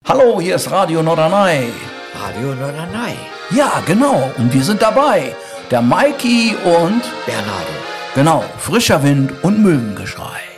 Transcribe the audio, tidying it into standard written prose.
Hallo, hier ist Radio Norderney. Radio Norderney. Ja, genau. Und wir sind dabei. Der Maiki und Bernardo. Genau, frischer Wind und Möwengeschrei.